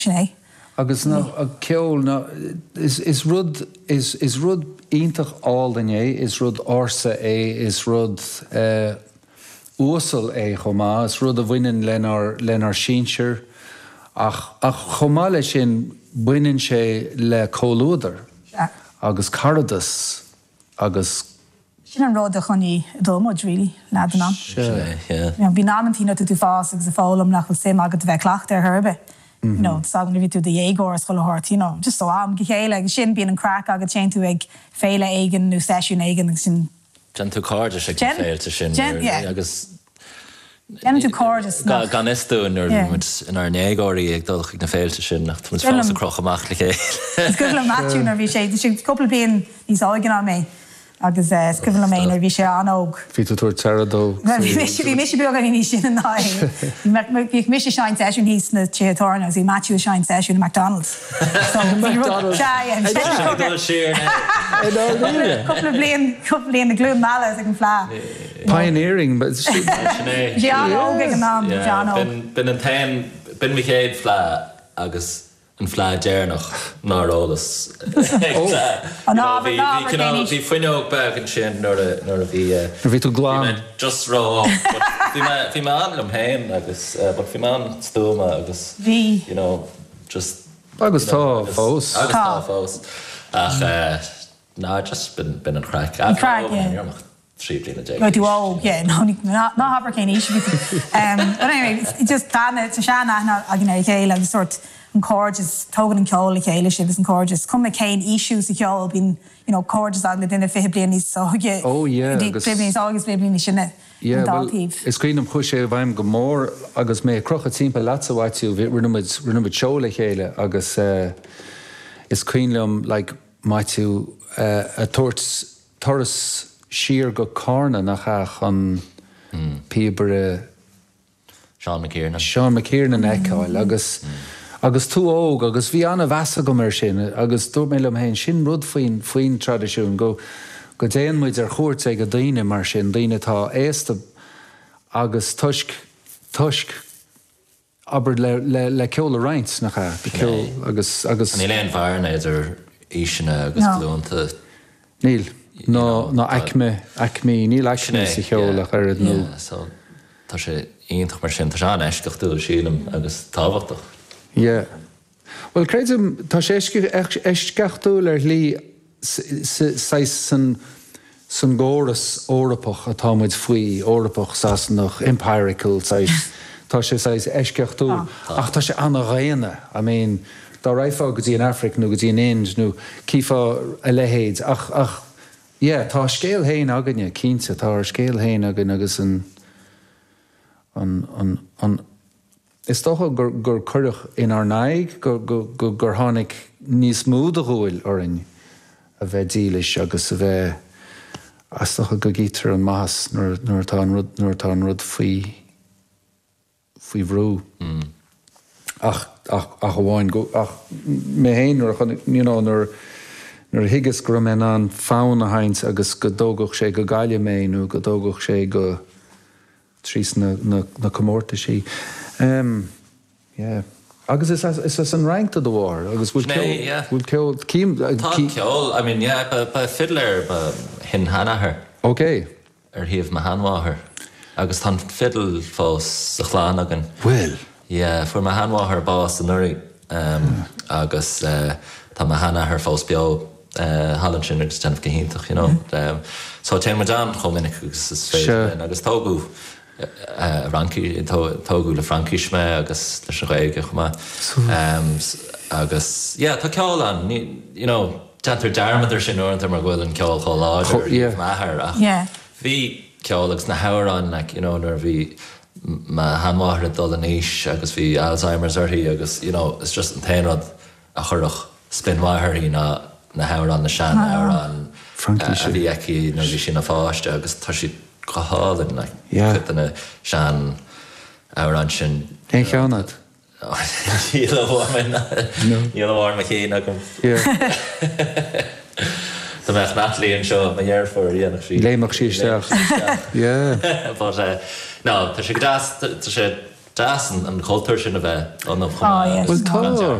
Sinead. Agus na ceol na is rud ítach all in is rud orsa is rud úsal chomá, is rud a bhainean lenar sínsir ach chomá lei sin bhainean sé le cólúdar agus caradas agus Sin an rud a chuní dulmud really nádan. Bhí námantína tú fás agus a fálam nach chu sim agad bheith clacht ar herbe. No, sagan vi tú de Jaguar school hort, just so am gehele sin bín an crack agad ché tú ag féile eigen nu session eigen sin. Gen tú card sé féilte sin agus Gen tú card is gan istú in ar négáí ag dul na féilte sin nach tú fá a croch amach le ché. Go matú ar bhí sé couple bíon níos áigen á mé. agus scribhla mé ar bhí sé anóg. Bhí tú tuair teradó. Bhí mis beag a ní sin an bhí mis sein session hís na títarna í Matthew sein session McDonald's. Couple blion na glúm mála ag an flá. Pioneering, but anóg ag an ná bin an tain bin mi chéad flá agus an flá déirnach nárólas. Bhí fuineog bag an sin nuair a bhí... Bhí tú glán. Just rá. Bhí me anlam hain agus, but bhí me an stúma agus... Bhí. Just... Agus tá fós. Agus tá fós. Ach, ná, just bin an crack. An crack, yeah. Three blina day. Go to yeah, no haber cén each. But anyway, just Dana to Shanna agna chéile sort an corges togan an ceol chéile sin an corges. Come cén issues a ceol been, corges agna dinna fi blian so yeah. Oh yeah. Is always blian sinne. Yeah, well, is cuiinm chuise bhaim go mór agus mé crochat timp latsa waitiú rinumid seola chéile agus is cuiinlumm like maitiú a toras Sheer go carna nach an Pebre Sean McKiernan eáil agus tú óg agus bhí anna bheasa go mar sin agus dúir mé am héin sin rud faoin tradiisiún go déanmuid ar chuirt ag go daine mar sin daine tá éasta agus tuisc aber le ceol a reint nach agus ní leon bharna idir ísina agus glúnta Níl No acme níl acme sa cheolach ar nó. Tá sé ionintach mar sin tá seán eisceachtú sílam agus táhachtach. Yeah. Well, creidem tá sé eisceachtú ar lí san góras órapach a támuid faoi órapach sasnach empirical tá sé eisceachtú ach tá sé anna réine. I mean, tá raifá go dtí in Afric nó go dtí in Ind nó cífá a lehéid ach yeah, tá scéal hain aganne cínta tá scéal hain agan agus an is tócha gur chuirech in ar naig gur tháinig níos múda gúil orin a bheith dílis agus a bheith as tócha go gítar an maithas nuair tá an rud faoi bhrú. Ach bháin go ach mé héin nuair higus go mé an fána haint agus go dógach sé go gaiile méinú go dógach sé go trís na comórta sí. Agus is an rankta do bhar agus bhfuil ceol cím ceol, I mean, yeah, ba fiddler ba hin hanathair. Okay. Ar híomh ma hanmáthair. Agus tá fiddle fós sa chláán agan. Well. Yeah, fuair ma hanmáthair bás an nuirí agus tá ma hanathair fós beag Hallan sin agus tenmh gohíntaach, So té ma dám chomininic agus is féin agus tógu tógu le Frankis me agus leis an réige chuma. Agus, tá ceálan, teantar dearmadidir sin orintanta mar bhfuil an ceáil chá láidir maithair. Bhí ceálagus na hairán, nuair bhí ma hanmáthair dul an éis agus bhí Alzheimer's orthaí agus, it's just an tainrad a churach spinmáthair na hairán na sean hairán a bhí eici nó bhí sin na fáiste agus tá si goálan na sean hairán sin. Éon cheannad? Díle bhhar me chéine agam. Tá meach natlíonn seo ma dhearfar dhéanamh sí. Léimach sí isteach. No, tá sé gras, tá sé deas an cultúir sin a bheith an Well,